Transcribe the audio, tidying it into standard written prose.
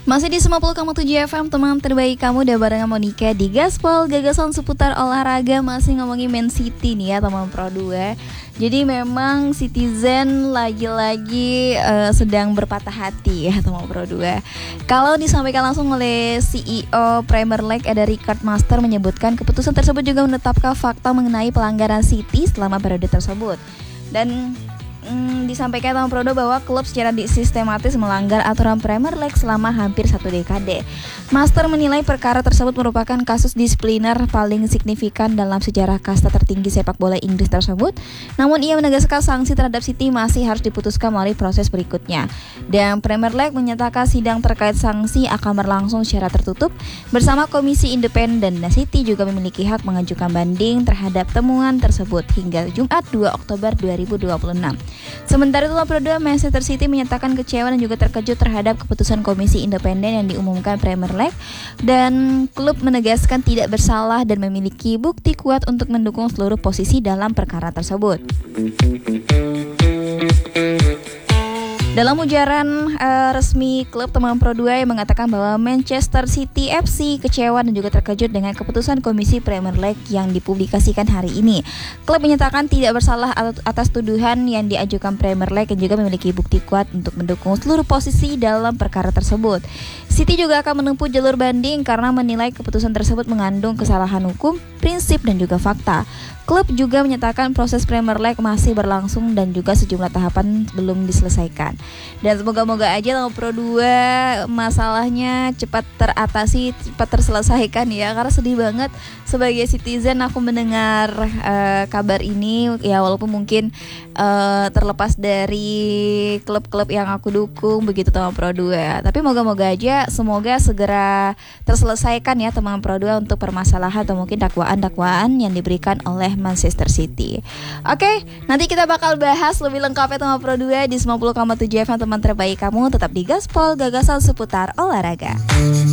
Masih di 90,7 FM, teman terbaik kamu udah barengan Monica di Gaspol. Gagasan seputar olahraga, masih ngomongin Man City nih ya teman Pro 2. Jadi memang Citizen lagi-lagi sedang berpatah hati ya teman Pro 2. Kalau disampaikan langsung oleh CEO Premier League ada Richard Master menyebutkan keputusan tersebut juga menetapkan fakta mengenai pelanggaran City selama periode tersebut. Dan disampaikan sama Prodo bahwa klub secara sistematis melanggar aturan Premier League selama hampir 1 dekade. Master menilai perkara tersebut merupakan kasus disipliner paling signifikan dalam sejarah kasta tertinggi sepak bola Inggris tersebut. Namun ia menegaskan sanksi terhadap City masih harus diputuskan melalui proses berikutnya. Dan Premier League menyatakan sidang terkait sanksi akan berlangsung secara tertutup bersama Komisi Independen, dan City juga memiliki hak mengajukan banding terhadap temuan tersebut hingga Jumat 2 Oktober 2026. Sementara itu, Pro 2 Manchester City menyatakan kecewa dan juga terkejut terhadap keputusan Komisi Independen yang diumumkan Premier League, dan klub menegaskan tidak bersalah dan memiliki bukti kuat untuk mendukung seluruh posisi dalam perkara tersebut. Dalam ujaran resmi klub teman Pro 2 yang mengatakan bahwa Manchester City FC kecewa dan juga terkejut dengan keputusan Komisi Premier League yang dipublikasikan hari ini. Klub menyatakan tidak bersalah atas tuduhan yang diajukan Premier League dan juga memiliki bukti kuat untuk mendukung seluruh posisi dalam perkara tersebut. City juga akan menempuh jalur banding karena menilai keputusan tersebut mengandung kesalahan hukum, prinsip dan juga fakta. Klub juga menyatakan proses Premier League masih berlangsung dan juga sejumlah tahapan belum diselesaikan. Dan semoga-moga aja Liga Pro 2 masalahnya cepat teratasi, cepat terselesaikan ya. Karena sedih banget sebagai Citizen aku mendengar kabar ini ya, walaupun mungkin terlepas dari klub-klub yang aku dukung begitu teman Pro 2. Tapi moga-moga aja semoga segera terselesaikan ya teman Pro 2 untuk permasalahan atau mungkin dakwaan-dakwaan yang diberikan oleh Manchester City. Oke, nanti kita bakal bahas lebih lengkapnya teman Pro 2 di 90,7 FM teman terbaik kamu. Tetap di Gaspol, gagasan seputar olahraga.